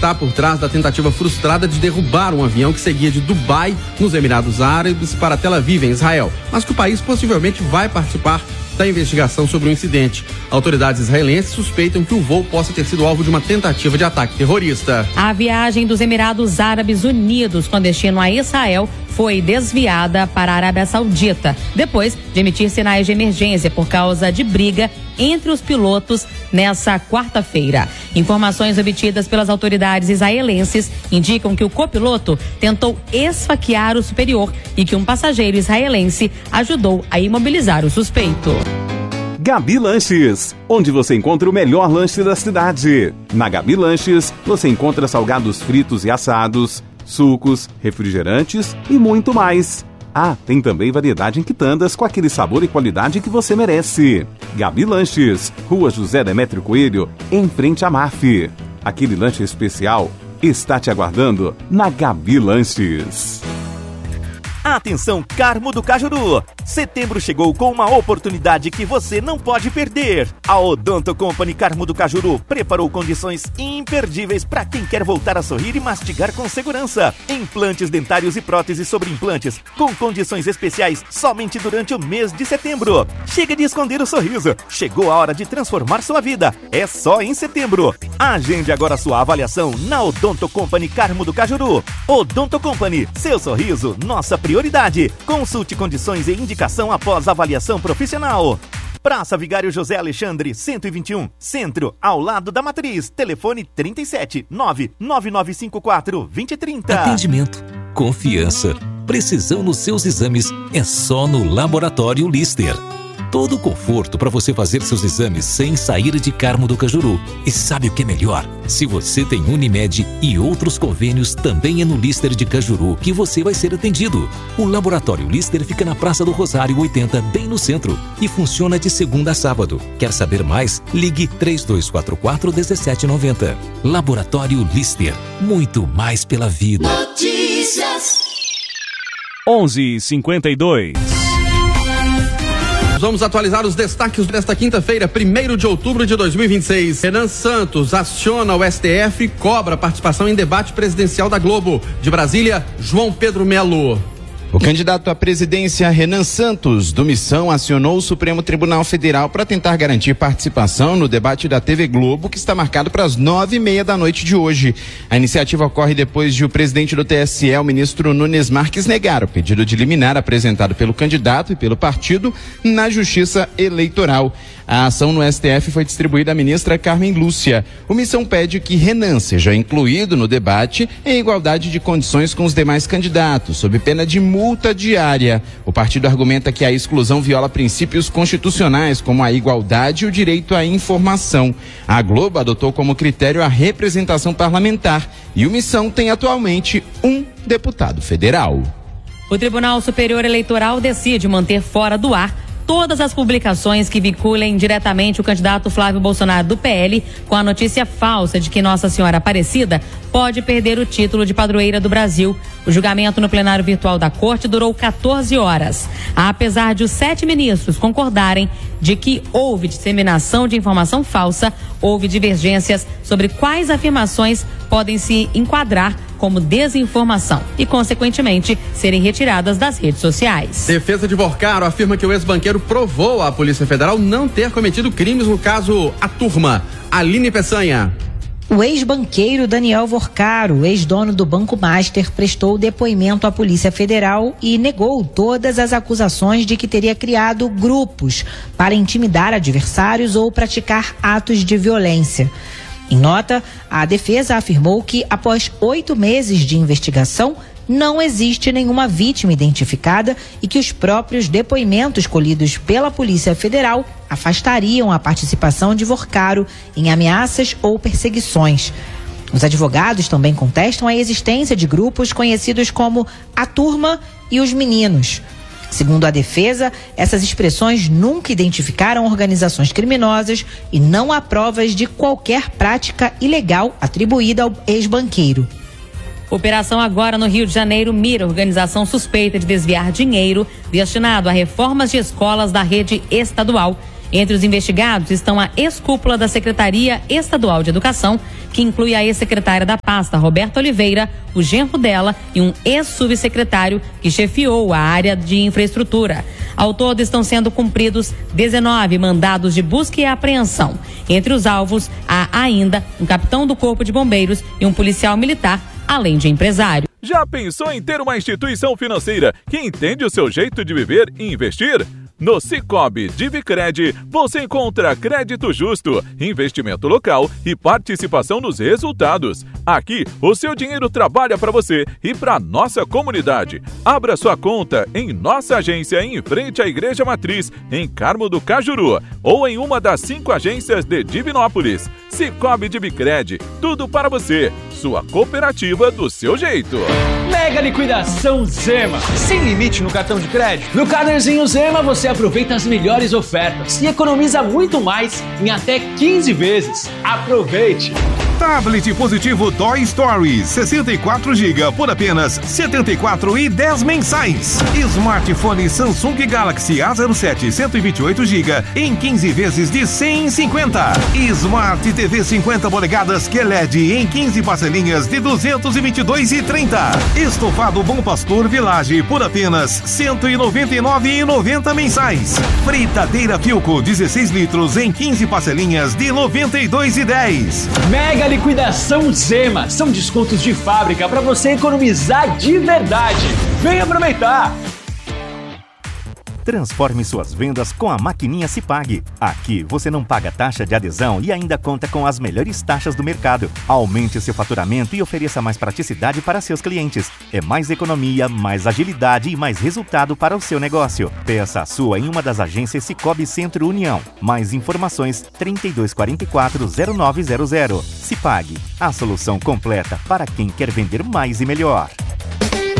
está por trás da tentativa frustrada de derrubar um avião que seguia de Dubai, nos Emirados Árabes, para Tel Aviv, em Israel, mas que o país possivelmente vai participar da investigação sobre o incidente. Autoridades israelenses suspeitam que o voo possa ter sido alvo de uma tentativa de ataque terrorista. A viagem dos Emirados Árabes Unidos com destino a Israel foi desviada para a Arábia Saudita, depois de emitir sinais de emergência por causa de briga entre os pilotos nessa quarta-feira. Informações obtidas pelas autoridades israelenses indicam que o copiloto tentou esfaquear o superior e que um passageiro israelense ajudou a imobilizar o suspeito. Gabi Lanches, onde você encontra o melhor lanche da cidade. Na Gabi Lanches, você encontra salgados fritos e assados, sucos, refrigerantes e muito mais. Ah, tem também variedade em quitandas com aquele sabor e qualidade que você merece. Gabi Lanches, Rua José Demétrio Coelho, em frente à MAF. Aquele lanche especial está te aguardando na Gabi Lanches. Atenção, Carmo do Cajuru! Setembro chegou com uma oportunidade que você não pode perder. A Odonto Company Carmo do Cajuru preparou condições imperdíveis para quem quer voltar a sorrir e mastigar com segurança. Implantes dentários e próteses sobre implantes, com condições especiais somente durante o mês de setembro. Chega de esconder o sorriso. Chegou a hora de transformar sua vida. É só em setembro. Agende agora sua avaliação na Odonto Company Carmo do Cajuru. Odonto Company, seu sorriso, nossa prioridade. Consulte condições e indicação após avaliação profissional. Praça Vigário José Alexandre, 121, Centro, ao lado da Matriz. Telefone 37 99954 2030. Atendimento, confiança, precisão nos seus exames é só no Laboratório Lister. Todo o conforto para você fazer seus exames sem sair de Carmo do Cajuru. E sabe o que é melhor? Se você tem Unimed e outros convênios, também é no Lister de Cajuru que você vai ser atendido. O Laboratório Lister fica na Praça do Rosário 80, bem no centro, e funciona de segunda a sábado. Quer saber mais? Ligue 3244-1790. Laboratório Lister, muito mais pela vida. Notícias 11h52. Vamos atualizar os destaques desta quinta-feira, 1º de outubro de 2026. Renan Santos aciona o STF e cobra participação em debate presidencial da Globo. De Brasília, João Pedro Melo. O candidato à presidência, Renan Santos, do Missão, acionou o Supremo Tribunal Federal para tentar garantir participação no debate da TV Globo, que está marcado para as 9h30 da noite de hoje. A iniciativa ocorre depois de o presidente do TSE, o ministro Nunes Marques, negar o pedido de liminar apresentado pelo candidato e pelo partido na Justiça Eleitoral. A ação no STF foi distribuída à ministra Carmen Lúcia. O Missão pede que Renan seja incluído no debate em igualdade de condições com os demais candidatos, sob pena de multa diária. O partido argumenta que a exclusão viola princípios constitucionais, como a igualdade e o direito à informação. A Globo adotou como critério a representação parlamentar e o Missão tem atualmente um deputado federal. O Tribunal Superior Eleitoral decide manter fora do ar todas as publicações que vinculem diretamente o candidato Flávio Bolsonaro do PL com a notícia falsa de que Nossa Senhora Aparecida pode perder o título de padroeira do Brasil. O julgamento no plenário virtual da Corte durou 14 horas. Apesar de os 7 ministros concordarem de que houve disseminação de informação falsa, houve divergências sobre quais afirmações podem se enquadrar como desinformação e, consequentemente, serem retiradas das redes sociais. Defesa de Vorcaro afirma que o ex-banqueiro provou à Polícia Federal não ter cometido crimes no caso A Turma. Aline Peçanha. O ex-banqueiro Daniel Vorcaro, ex-dono do Banco Master, prestou depoimento à Polícia Federal e negou todas as acusações de que teria criado grupos para intimidar adversários ou praticar atos de violência. Em nota, a defesa afirmou que, após 8 meses de investigação, não existe nenhuma vítima identificada e que os próprios depoimentos colhidos pela Polícia Federal afastariam a participação de Vorcaro em ameaças ou perseguições. Os advogados também contestam a existência de grupos conhecidos como A Turma e os Meninos. Segundo a defesa, essas expressões nunca identificaram organizações criminosas e não há provas de qualquer prática ilegal atribuída ao ex-banqueiro. Operação Agora no Rio de Janeiro mira organização suspeita de desviar dinheiro destinado a reformas de escolas da rede estadual. Entre os investigados estão a ex-cúpula da Secretaria Estadual de Educação, que inclui a ex-secretária da pasta, Roberta Oliveira, o genro dela e um ex-subsecretário que chefiou a área de infraestrutura. Ao todo estão sendo cumpridos 19 mandados de busca e apreensão. Entre os alvos há ainda um capitão do Corpo de Bombeiros e um policial militar, além de empresário. Já pensou em ter uma instituição financeira que entende o seu jeito de viver e investir? No Sicoob Divicred, você encontra crédito justo, investimento local e participação nos resultados. Aqui, o seu dinheiro trabalha para você e para nossa comunidade. Abra sua conta em nossa agência em frente à Igreja Matriz, em Carmo do Cajuru, ou em uma das 5 agências de Divinópolis. Sicoob Divicred, tudo para você. Sua cooperativa do seu jeito. Mega liquidação Zema. Sem limite no cartão de crédito. No Carnezinho Zema você aproveita as melhores ofertas e economiza muito mais em até 15 vezes. Aproveite! Tablet positivo Toy Story 64 GB por apenas R$ 74,10 mensais. Smartphone Samsung Galaxy A07 128 GB em 15 vezes de R$ 150. Smart TV 50 polegadas QLED em 15 parcelinhas de R$ 222,30. Estofado Bom Pastor Village por apenas R$ 199,90 mensais. Fritadeira Philco 16 litros em 15 parcelinhas de R$ 92,10. Mega liquidação Zema. São descontos de fábrica para você economizar de verdade. Vem aproveitar! Transforme suas vendas com a maquininha Cipag. Aqui você não paga taxa de adesão e ainda conta com as melhores taxas do mercado. Aumente seu faturamento e ofereça mais praticidade para seus clientes. É mais economia, mais agilidade e mais resultado para o seu negócio. Peça a sua em uma das agências Cicobi Centro União. Mais informações 3244-0900. Cipag, a solução completa para quem quer vender mais e melhor.